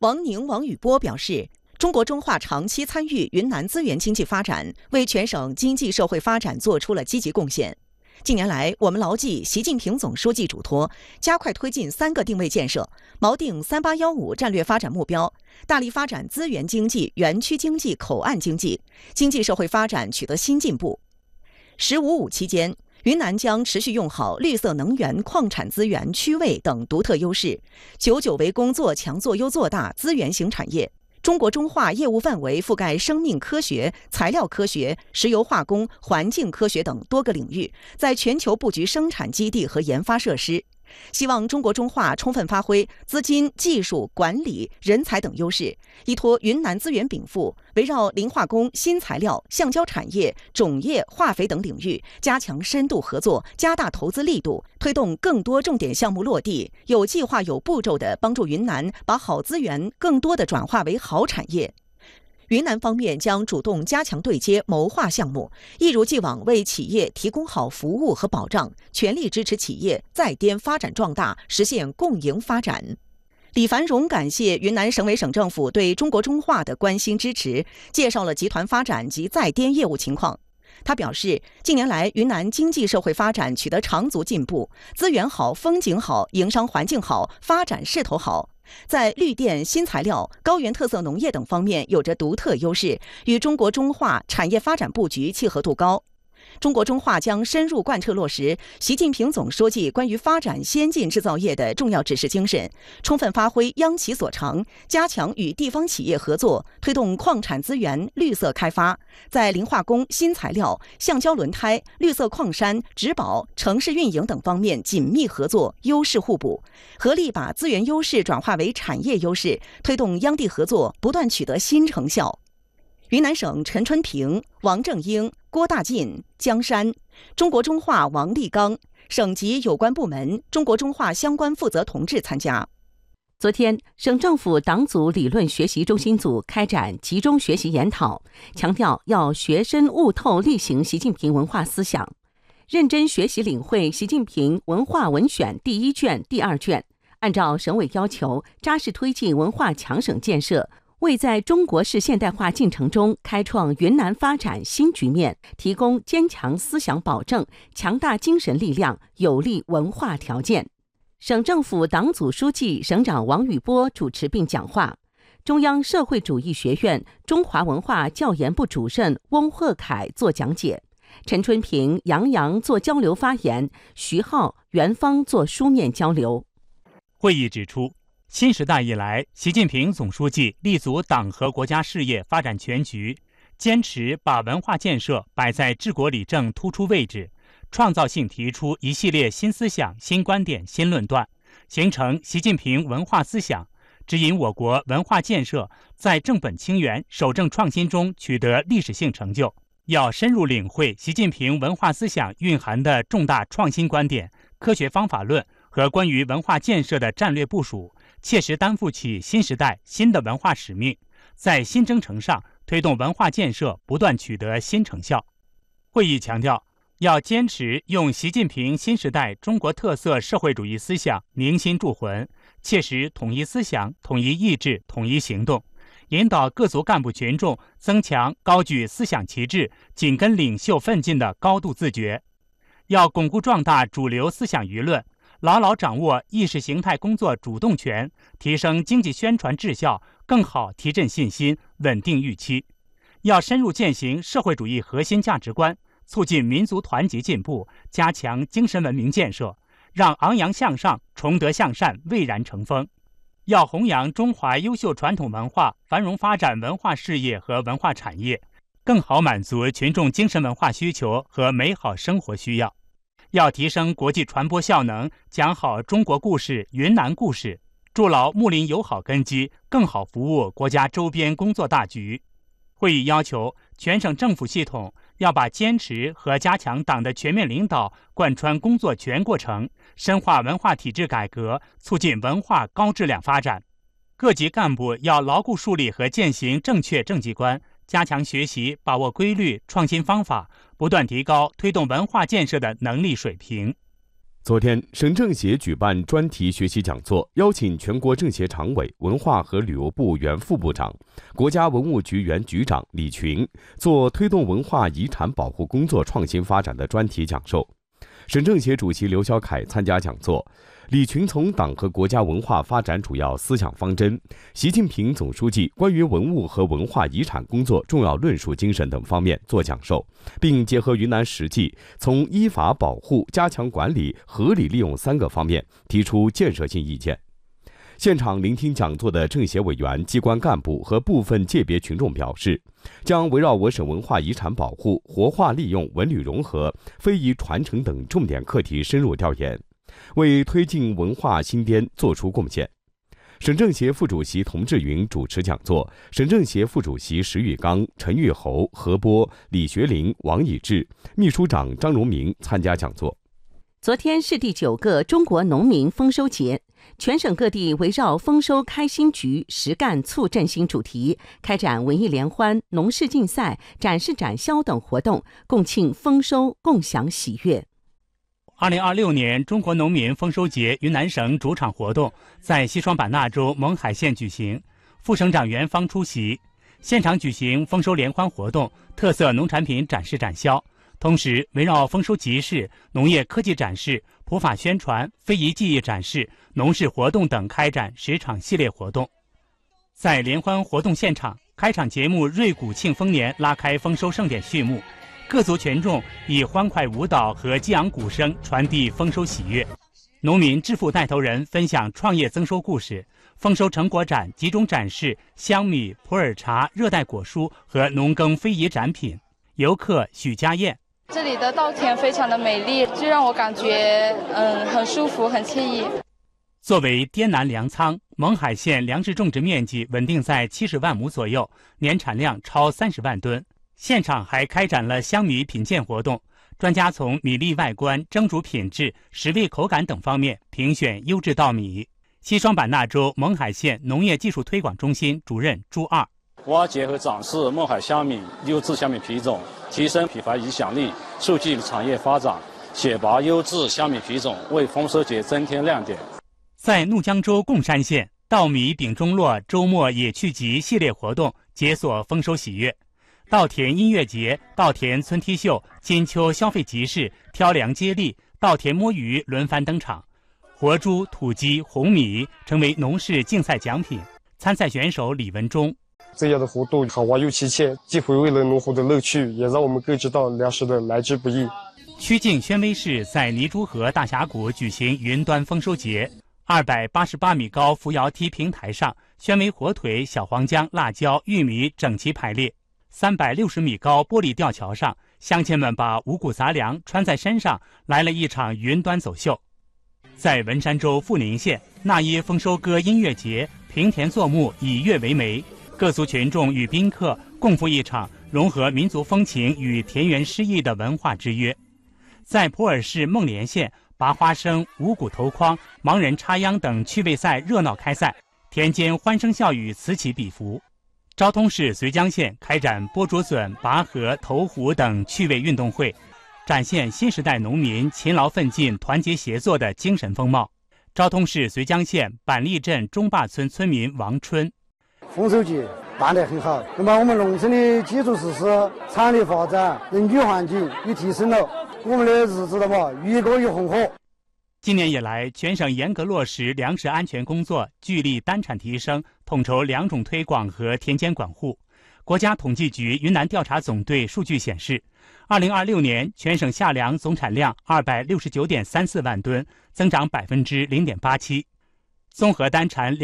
王宇波表示，中国中化长期参与云南资源经济发展，为全省经济社会发展做出了积极贡献。近年来，我们牢记习近平总书记嘱托，加快推进3个定位建设，锚定3815战略发展目标，大力发展资源经济、园区经济、口岸经济，经济社会发展取得新进步。“15+5”期间，云南将持续用好绿色能源、矿产资源、区位等独特优势，久久为工做强做优做大资源型产业。中国中化业务范围覆盖生命科学、材料科学、石油化工、环境科学等多个领域，在全球布局生产基地和研发设施。希望中国中化充分发挥资金、技术、管理、人才等优势，依托云南资源禀赋，围绕磷化工、新材料、橡胶产业、种业、化肥等领域加强深度合作，加大投资力度，推动更多重点项目落地，有计划、有步骤地帮助云南把好资源更多地转化为好产业。云南方面将主动加强对接谋划项目，一如既往为企业提供好服务和保障，全力支持企业再颠发展壮大，实现共赢发展。李繁荣感谢云南省委省政府对中国中化的关心支持，介绍了集团发展及再颠业务情况。他表示，近年来云南经济社会发展取得长足进步，资源好、风景好、营商环境好、发展势头好，在绿电、新材料、高原特色农业等方面有着独特优势，与中国中化产业发展布局契合度高。中国中化将深入贯彻落实习近平总书记关于发展先进制造业的重要指示精神，充分发挥央企所长，加强与地方企业合作，推动矿产资源绿色开发，在磷化工、新材料、橡胶轮胎、绿色矿山、植保、城市运营等方面紧密合作，优势互补，合力把资源优势转化为产业优势，推动央地合作不断取得新成效。云南省陈春平、王正英、郭大进、江山，中国中化王立刚，省级有关部门、中国中化相关负责同志参加。 昨天，省政府党组理论学习中心组开展集中学习研讨，强调要学深悟透力行习近平文化思想，认真学习领会习近平文化文选第1卷、第2卷，按照省委要求，扎实推进文化强省建设，为在中国式现代化进程中开创云南发展新局面提供坚强思想保证、强大精神力量、有利文化条件。省政府党组书记、省长王宇波主持并讲话，中央社会主义学院中华文化教研部主任翁鹤凯作讲解，陈春平、杨洋做交流发言，徐浩、袁芳做书面交流。 会议指出，新时代以来，习近平总书记立足党和国家事业发展全局，坚持把文化建设摆在治国理政突出位置，创造性提出一系列新思想、新观点、新论断，形成习近平文化思想，指引我国文化建设在正本清源、守正创新中取得历史性成就。要深入领会习近平文化思想蕴含的重大创新观点、科学方法论和关于文化建设的战略部署，切实担负起新时代新的文化使命，在新征程上推动文化建设不断取得新成效。会议强调，要坚持用习近平新时代中国特色社会主义思想凝心铸魂，切实统一思想、统一意志、统一行动，引导各族干部群众增强高举思想旗帜、紧跟领袖奋进的高度自觉。要巩固壮大主流思想舆论，牢牢掌握意识形态工作主动权，提升经济宣传质效，更好提振信心，稳定预期。要深入践行社会主义核心价值观，促进民族团结进步，加强精神文明建设，让昂扬向上、崇德向善蔚然成风。要弘扬中华优秀传统文化，繁荣发展文化事业和文化产业，更好满足群众精神文化需求和美好生活需要。要提升国际传播效能，讲好中国故事、云南故事，筑牢睦邻友好根基，更好服务国家周边工作大局。会议要求全省政府系统要把坚持和加强党的全面领导贯穿工作全过程，深化文化体制改革，促进文化高质量发展。各级干部要牢固树立和践行正确政绩观，加强学习，把握规律、创新方法，不断提高推动文化建设的能力水平。 昨天，省政协举办专题学习讲座，邀请全国政协常委、文化和旅游部原副部长、国家文物局原局长李群做推动文化遗产保护工作创新发展的专题讲授。省政协主席刘小凯参加讲座，李群从党和国家文化发展主要思想方针、习近平总书记关于文物和文化遗产工作重要论述精神等方面做讲授，并结合云南实际，从依法保护、加强管理、合理利用3个方面提出建设性意见。现场聆听讲座的政协委员、机关干部和部分界别群众表示，将围绕我省文化遗产保护、活化利用、文旅融合、非遗传承等重点课题深入调研，为推进文化新编作出贡献。省政协副主席童志云主持讲座，省政协副主席石玉刚、陈玉侯、何波、李学林、王以志、秘书长张荣明参加讲座。 昨天是第9个中国农民丰收节，全省各地围绕丰收开新局、实干促振兴主题，开展文艺联欢、农事竞赛、展示展销等活动，共庆丰收，共享喜悦。 2026年中国农民丰收节云南省主场活动在西双版纳州勐海县举行，副省长袁芳出席，现场举行丰收联欢活动、特色农产品展示展销。同时，围绕丰收集市、农业科技展示、普法宣传、非遗技艺展示、农事活动等开展10场系列活动。在联欢活动现场，开场节目《瑞谷庆丰年》拉开丰收盛典序幕，各族群众以欢快舞蹈和激昂鼓声传递丰收喜悦。农民致富带头人分享创业增收故事，丰收成果展集中展示香米、普洱茶、热带果蔬和农耕非遗展品。游客许家燕。 这里的稻田非常的美丽，就让我感觉很舒服，很惬意。 作为滇南粮仓，勐海县粮食种植面积稳定在70万亩左右，年产量超30万吨。现场还开展了香米品鉴活动，专家从米粒外观、蒸煮品质、食味口感等方面评选优质稻米。西双版纳州勐海县农业技术推广中心主任朱二。 挖掘和展示勐海香米优质香米品种，提升品牌影响力，促进产业发展，选拔优质香米品种，为丰收节增添亮点。 在怒江州贡山县，稻米饼中落周末野趣集系列活动解锁丰收喜悦。稻田音乐节、稻田村 T 秀、金秋消费集市、挑粮接力、稻田摸鱼轮番登场，活猪、土鸡、红米成为农事竞赛奖品。参赛选手李文忠。 这样的活动好玩又亲切，既回味了农活的乐趣，也让我们更知道粮食的来之不易。 曲靖宣威市在泥珠河大峡谷举行云端丰收节，288米高扶摇梯平台上，宣威火腿、小黄姜、辣椒、玉米整齐排列；360米高玻璃吊桥上，乡亲们把五谷杂粮穿在身上，来了一场云端走秀。在文山州富宁县，那耶丰收歌音乐节，平田作木，以乐为媒。各族群众与宾客共赴一场融合民族风情与田园诗意的文化之约。在普洱市孟连县，拔花生、五谷投筐、盲人插秧等趣味赛热闹开赛，田间欢声笑语此起彼伏。昭通市绥江县开展播竹笋、拔河、投壶等趣味运动会，展现新时代农民勤劳奋进、团结协作的精神风貌。昭通市绥江县板栗镇中坝村村民王春。 丰收节办得很好，那么我们农村的基础设施、产业发展、人居环境也提升了，我们的日子的嘛越过越红火。 今年以来，全省严格落实粮食安全工作，聚力单产提升，统筹良种推广和田间管护。国家统计局云南调查总队数据显示，2026年全省夏粮总产量269.34万吨，增长0.87%。综合单产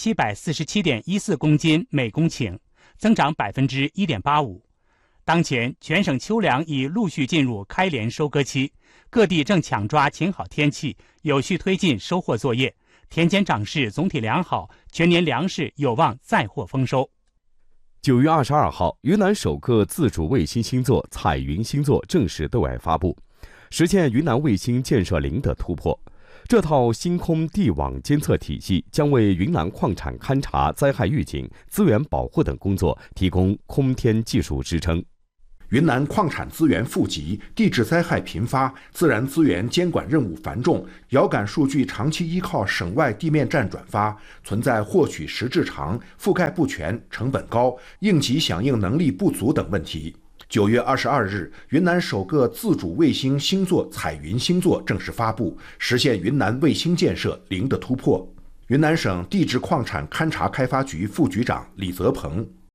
2747.14公斤每公顷，增长1.85%。当前，全省秋粮已陆续进入开镰收割期，各地正抢抓晴好天气，有序推进收获作业，田间长势总体良好，全年粮食有望再获丰收。 9月22号，云南首个自主卫星星座彩云星座正式对外发布，实现云南卫星建设0的突破。这套星空地网监测体系将为云南矿产勘察、灾害预警、资源保护等工作提供空天技术支撑。 云南矿产资源富集，地质灾害频发，自然资源监管任务繁重，遥感数据长期依靠省外地面站转发，存在获取时滞长、覆盖不全、成本高、应急响应能力不足等问题。9月22日，云南首个自主卫星星座彩云星座正式发布，实现云南卫星建设零的突破。云南省地质矿产勘察开发局副局长李泽鹏